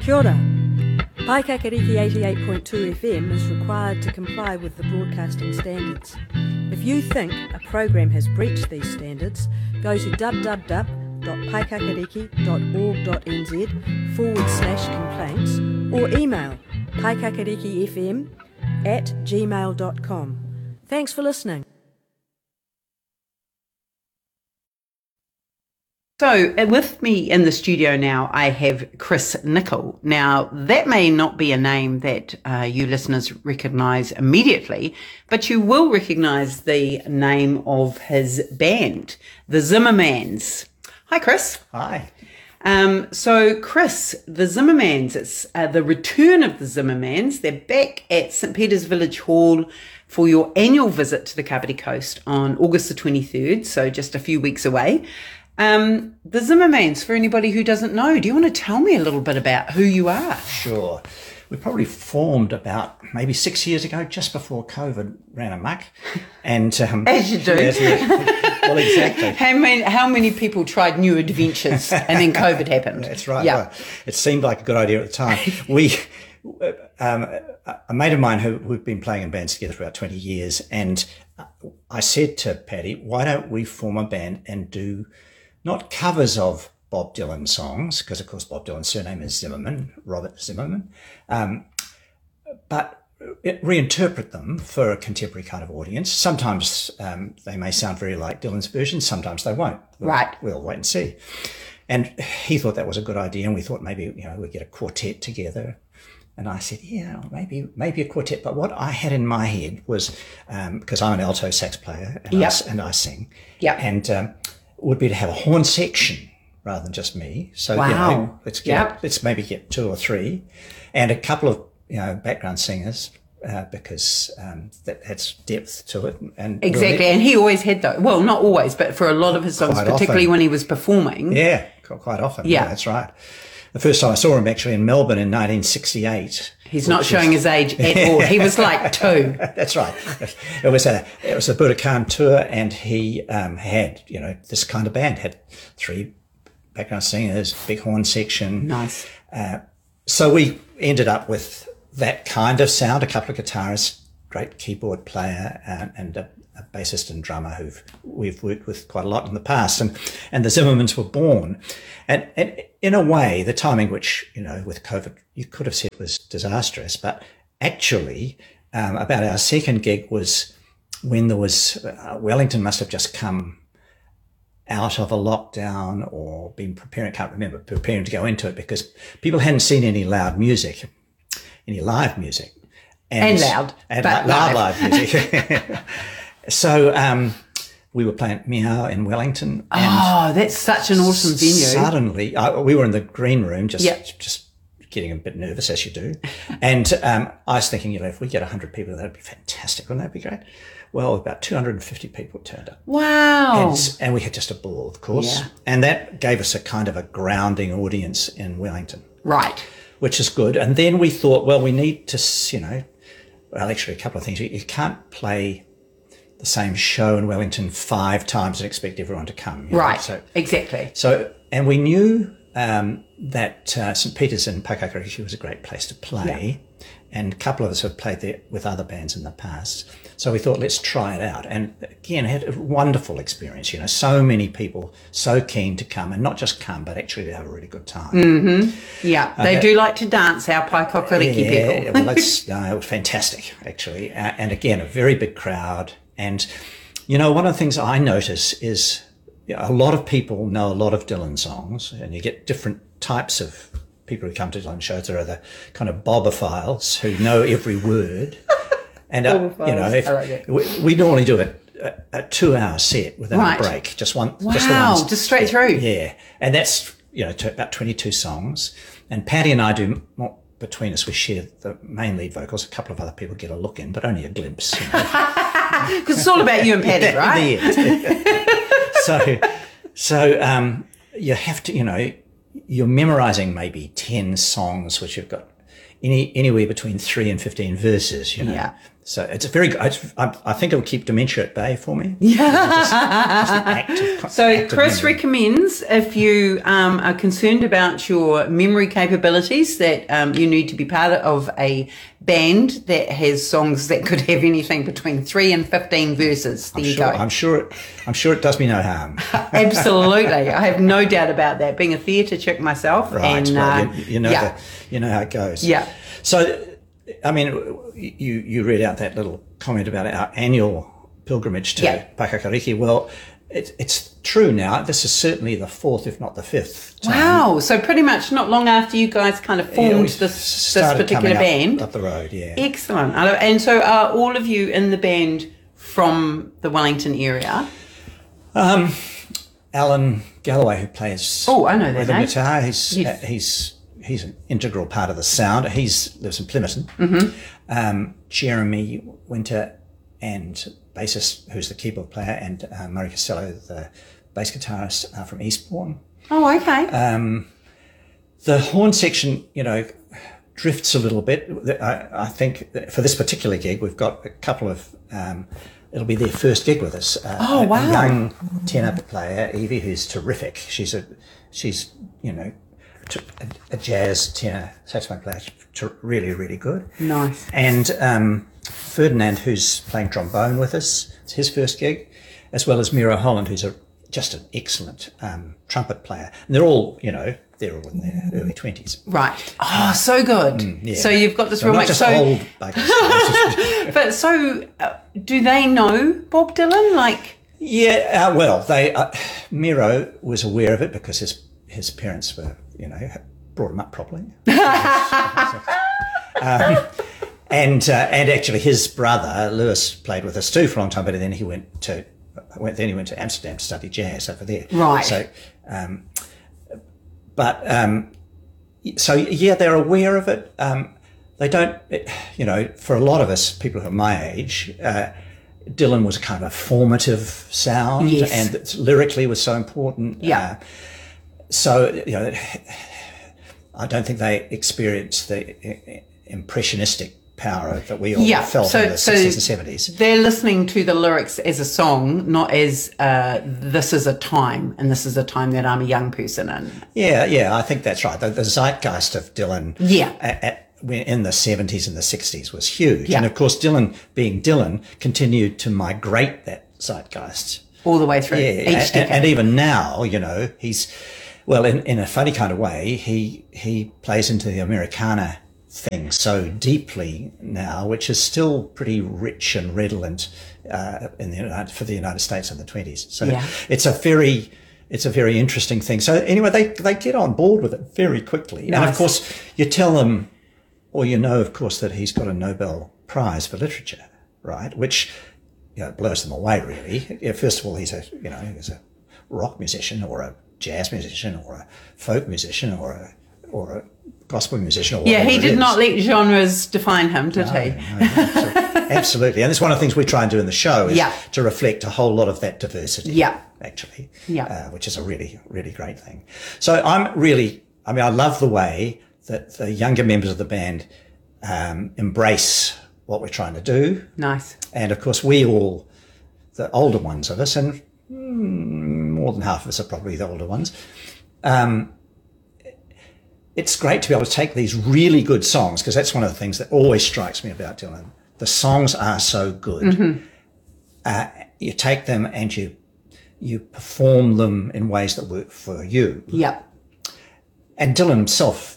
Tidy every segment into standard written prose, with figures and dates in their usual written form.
Kia ora. Paikakariki 88.2 FM is required to comply with the broadcasting standards. If you think a program has breached these standards, go to www.paikakariki.org.nz/complaints or email paikakarikifm@gmail.com. Thanks for listening. So with me in the studio now, I have Chris Nicol. Now, that may not be a name that you listeners recognise immediately, but you will recognise the name of his band, the Zimmermans. Hi, Chris. Hi. So, Chris, the Zimmermans, it's the return of the Zimmermans. They're back at St Peter's Village Hall for your annual visit to the Kapiti Coast on August the 23rd, so just a few weeks away. The Zimmermans, for anybody who doesn't know, do you want to tell me a little bit about who you are? Sure. We probably formed about maybe 6 years ago, just before COVID ran amok. And as you do. Well, exactly. How many people tried new adventures and then COVID happened? That's right. Yeah. Well, it seemed like a good idea at the time. A mate of mine who've been playing in bands together for about 20 years, and I said to Patty, why don't we form a band and do not covers of Bob Dylan songs, because of course Bob Dylan's surname is Zimmerman, Robert Zimmerman, but reinterpret them for a contemporary kind of audience. Sometimes they may sound very like Dylan's version, sometimes they won't. We'll wait and see. And he thought that was a good idea, and we thought maybe we'd get a quartet together. And I said, yeah, maybe a quartet. But what I had in my head was, because I'm an alto sax player and I sing, and would be to have a horn section rather than just me. So let's maybe get two or three, and a couple of background singers because that adds depth to it. And exactly, and he always had though. Well, not always, but for a lot of his songs, particularly when he was performing. Yeah, quite often. Yeah, that's right. The first time I saw him actually in Melbourne in 1968. He's not showing his age at all. He was like 2. That's right. It was a Budokan tour, and he had this kind of band, had 3 background singers, big horn section. Nice. So we ended up with that kind of sound, a couple of guitarists, great keyboard player, and a bassist and drummer who we've worked with quite a lot in the past, and the Zimmermans were born. And in a way, the timing, which, with COVID, you could have said was disastrous, but actually about our second gig was when there was, Wellington must have just come out of a lockdown or been preparing to go into it, because people hadn't seen any live music. And loud music. So we were playing Meow in Wellington. And that's such an awesome venue. Suddenly, we were in the green room, just getting a bit nervous, as you do. And I was thinking, if we get 100 people, that'd be fantastic. Wouldn't that be great? Well, about 250 people turned up. Wow. And we had just a ball, of course. Yeah. And that gave us a kind of a grounding audience in Wellington. Right. Which is good. And then we thought, well, we need to, actually a couple of things. You can't play the same show in Wellington 5 times and expect everyone to come. Right, exactly. So, and we knew that St Peter's in Paikakariki was a great place to play, and a couple of us have played there with other bands in the past. So we thought, let's try it out. And again, had a wonderful experience. So many people so keen to come, and not just come, but actually to have a really good time. Mm-hmm. Yeah, they do like to dance, our Paikakariki people. Well, it was fantastic, actually. And again, a very big crowd. And, one of the things I notice is a lot of people know a lot of Dylan songs, and you get different types of people who come to Dylan shows. There are the kind of bobophiles who know every word. And, we normally do a 2-hour set without a break, just the ones. Just straight through. Yeah. And that's, about 22 songs. And Patty and I do more. Between us, we share the main lead vocals. A couple of other people get a look in, but only a glimpse. Because it's all about you and Patty, right? So you have to, you're memorising maybe 10 songs, which you've got anywhere between 3 and 15 verses. Yeah. So it's a very good. I think it'll keep dementia at bay for me. So Chris recommends, if you are concerned about your memory capabilities, that you need to be part of a band that has songs that could have anything between 3 and 15 verses. There you go. I'm sure it does me no harm. Absolutely, I have no doubt about that. Being a theatre chick myself, right? And well, you know how it goes. Yeah. So, I mean, you read out that little comment about our annual pilgrimage to Pakakariki. Well, it's true now. This is certainly the 4th, if not the 5th time. Wow. So pretty much not long after you guys kind of formed this particular band. Up the road, yeah. Excellent. And so are all of you in the band from the Wellington area? Alan Galloway, who plays I know that name. guitar, he's an integral part of the sound. He lives in Plimmerton. Mm-hmm. Jeremy Winter and bassist, who's the keyboard player, and Murray Costello, the bass guitarist, are from Eastbourne. Oh, okay. The horn section, drifts a little bit. I think that for this particular gig, we've got a couple of. It'll be their first gig with us. Wow! A young tenor player, Evie, who's terrific. She's a jazz tenor saxophone player, really, really good. Nice. And Ferdinand, who's playing trombone with us, it's his first gig, as well as Miro Holland, who's just an excellent trumpet player. And they're all, they're all in their early 20s. Right. Oh, so good. Yeah. So you've got this real mix. So old buggers. But so, do they know Bob Dylan? Yeah. Well, Miro was aware of it because his parents were, brought him up properly. And actually, his brother Lewis played with us too for a long time, but then he went to Amsterdam to study jazz over there. Right. So, so yeah, they're aware of it. They don't, for a lot of us, people who are my age, Dylan was kind of a formative sound, yes. and lyrically was so important. Yeah. So, I don't think they experienced the impressionistic power that we all felt in the 60s and 70s. They're listening to the lyrics as a song, not as this is a time, and this is a time that I'm a young person in. Yeah, I think that's right. The zeitgeist of Dylan in the 70s and the 60s was huge. Yeah. And of course, Dylan, being Dylan, continued to migrate that zeitgeist. All the way through. Yeah, and even now, he's, well, in a funny kind of way, he plays into the Americana thing so deeply now, which is still pretty rich and redolent for the United States in the 20s. So it's a very interesting thing. So anyway, they get on board with it very quickly. Nice. And of course, you tell them, or of course, that he's got a Nobel Prize for Literature, right? Which blows them away, really. Yeah, first of all, he's a rock musician or a jazz musician or a folk musician or a gospel musician or whatever. Yeah, he did not let genres define him, did he? No, absolutely. And it's one of the things we try and do in the show is to reflect a whole lot of that diversity. Yeah. Actually. Yeah. Which is a really, really great thing. So I love the way that the younger members of the band embrace what we're trying to do. Nice. And of course, we all, the older ones of us, and more than half of us are probably the older ones, it's great to be able to take these really good songs, because that's one of the things that always strikes me about Dylan. The songs are so good. Mm-hmm. You take them and you perform them in ways that work for you. Yeah. And Dylan himself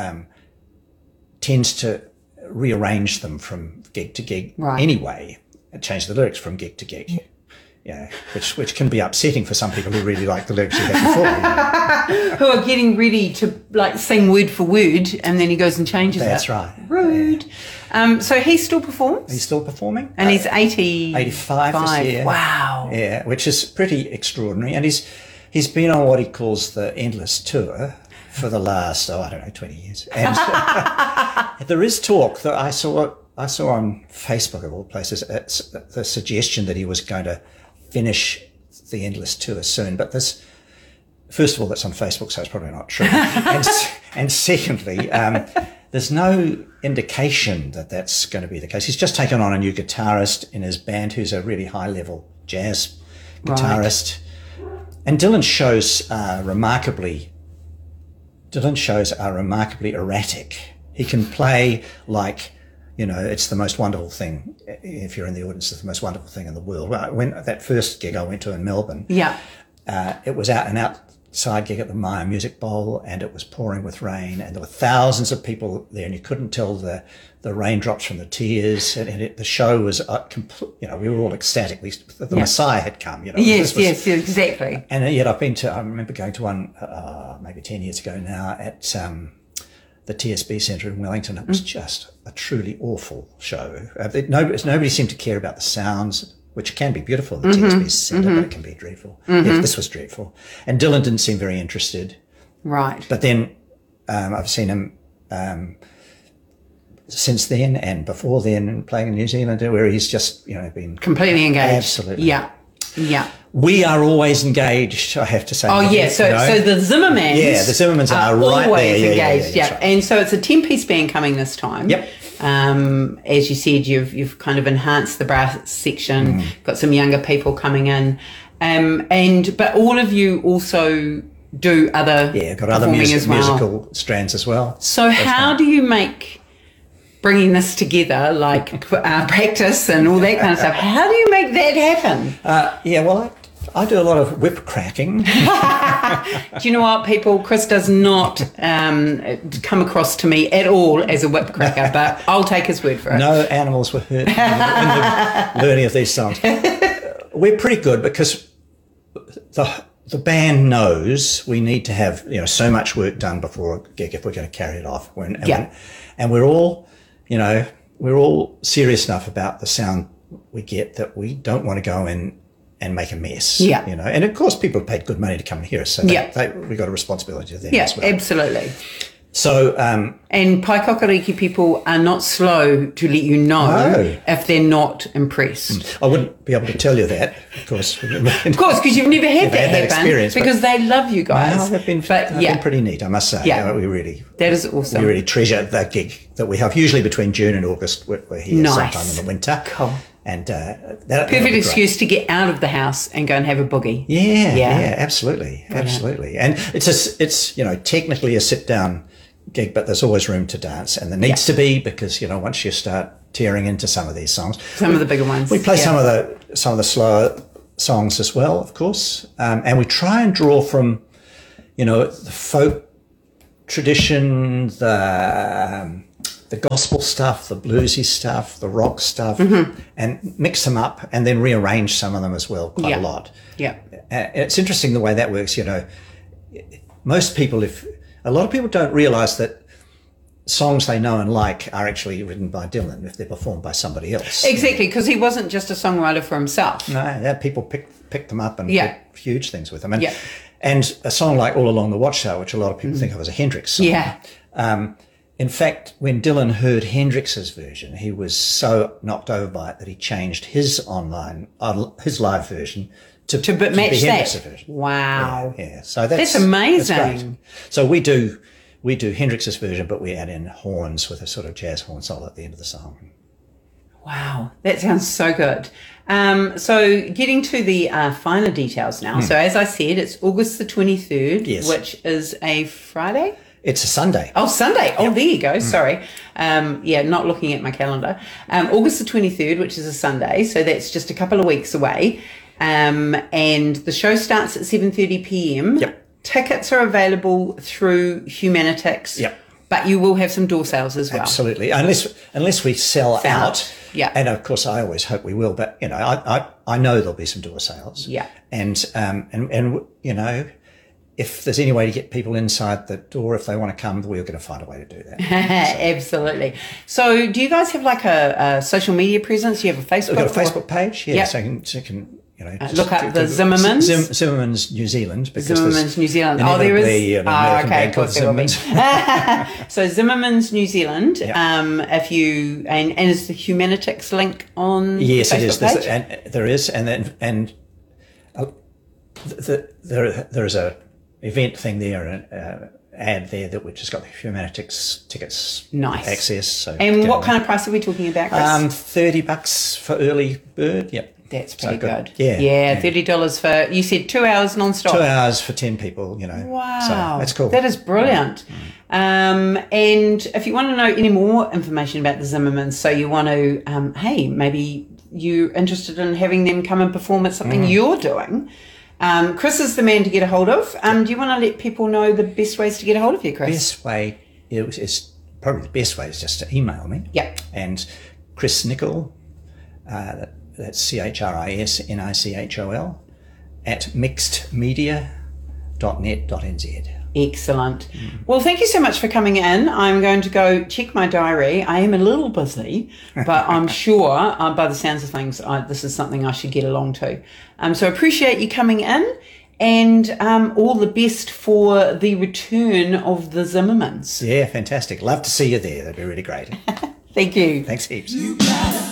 tends to rearrange them from gig to gig anyway, and change the lyrics from gig to gig. Yeah, which can be upsetting for some people who really like the lyrics you had before. Who are getting ready to sing word for word, and then he goes and changes That's it. right. Rude. Yeah. So he still performs? He's still performing. And he's 85 this year. Wow. Yeah, which is pretty extraordinary. And he's been on what he calls the Endless Tour for the last, 20 years. And there is talk that I saw on Facebook, of all places, the suggestion that he was going to finish the Endless Tour soon. But this, first of all, that's on Facebook, so it's probably not true. And secondly, there's no indication that that's going to be the case. He's just taken on a new guitarist in his band who's a really high-level jazz guitarist. Right. And Dylan's shows are remarkably erratic. He can play like, it's the most wonderful thing. If you're in the audience, it's the most wonderful thing in the world. When that first gig I went to in Melbourne, it was an outside gig at the Myer Music Bowl, and it was pouring with rain, and there were thousands of people there, and you couldn't tell the raindrops from the tears. And the show was we were all ecstatic. The Messiah had come. Yes, exactly. And yet I remember going to one maybe 10 years ago now at the TSB Centre in Wellington. It was just a truly awful show. Nobody seemed to care about the sounds, which can be beautiful, the TSB Centre, but it can be dreadful. This was dreadful. And Dylan didn't seem very interested. Right. But then I've seen him since then and before then playing in New Zealand, where he's just, been completely engaged. Absolutely. Yeah. Yeah. We are always engaged, I have to say. Oh, yeah. So the Zimmermans. Yeah, the Zimmermans are right always there. engaged. Yeah. Right. And so it's a 10-piece band coming this time. Yep. As you said, you've kind of enhanced the brass section, got some younger people coming in. But all of you also do other got other musical strands as well. So how do you make bringing this together, like practice and all that kind of stuff? How do you make that happen? I do a lot of whip cracking. Do you know what, people? Chris does not come across to me at all as a whip cracker, but I'll take his word for it. No animals were hurt in the learning of these songs. We're pretty good because the band knows we need to have so much work done before a gig if we're going to carry it off. And we're all serious enough about the sound we get that we don't want to go in and make a mess. Yeah. And of course people have paid good money to come and hear us, so we got a responsibility to them as well. Yeah, absolutely. So and Paikakariki people are not slow to let you know if they're not impressed. I wouldn't be able to tell you that, of course. Because you've never had that happen. Experience, because they love you guys. No, they've been pretty neat, I must say. Yeah. That is awesome. We really treasure that gig that we have, usually between June and August. We're here sometime in the winter. Cool. And perfect excuse to get out of the house and go and have a boogie. Yeah, absolutely. And it's technically a sit down gig, but there's always room to dance, and there needs to be, because once you start tearing into some of these songs, some of the bigger ones, we play some of the slower songs as well, of course, and we try and draw from the folk tradition, the gospel stuff, the bluesy stuff, the rock stuff, and mix them up, and then rearrange some of them as well quite a lot. Yeah, it's interesting the way that works. A lot of people don't realise that songs they know and like are actually written by Dylan if they're performed by somebody else. Exactly, because he wasn't just a songwriter for himself. No, people picked them up and did huge things with them. And a song like All Along the Watchtower, which a lot of people think of as a Hendrix song. Yeah. In fact, when Dylan heard Hendrix's version, he was so knocked over by it that he changed his live version to match that version. Wow. Yeah. So that's amazing. That's great. So we do Hendrix's version, but we add in horns with a sort of jazz horn solo at the end of the song. Wow, that sounds so good. So getting to the finer details now. So as I said, it's August the 23rd, which is a Friday. It's a Sunday. Oh, Sunday. Oh, there you go. Sorry. Not looking at my calendar. August the 23rd, which is a Sunday. So that's just a couple of weeks away. And the show starts at 7:30 p.m. Yep. Tickets are available through Humanitix. Yep. But you will have some door sales as well. Absolutely. Unless we sell out. Yeah. And of course I always hope we will, but I know there'll be some door sales. Yeah. And if there's any way to get people inside the door, if they want to come, we're going to find a way to do that. Absolutely. So do you guys have like a social media presence? You have a Facebook? We've got a Facebook page, so you can look up the Zimmermans. Zimmermans New Zealand. Zimmermans New Zealand. Oh, there is. Okay, of course there will be. So Zimmermans New Zealand. If you and is the Humanitix link on? Yes, the it is. page? There is, and there is a event thing there, add there that we've just got the Humanitics tickets access. So and what kind of price are we talking about, Chris? $30 for early bird. Yep. That's pretty good. Yeah. $30 for, you said 2 hours non-stop. 2 hours for 10 people, Wow. So that's cool. That is brilliant. And if you want to know any more information about the Zimmermans, so you want to, hey, maybe you're interested in having them come and perform at something you're doing, Chris is the man to get a hold of. Do you want to let people know the best ways to get a hold of you, Chris? Best way is probably the best way is just to email me. Yep. And Chris Nichol, that's ChrisNichol at mixedmedia.net.nz. Excellent. Well, thank you so much for coming in. I'm going to go check my diary. I am a little busy, but I'm sure by the sounds of things, this is something I should get along to. So I appreciate you coming in, and all the best for the return of the Zimmermans. Yeah, fantastic. Love to see you there. That'd be really great. Thank you. Thanks heaps.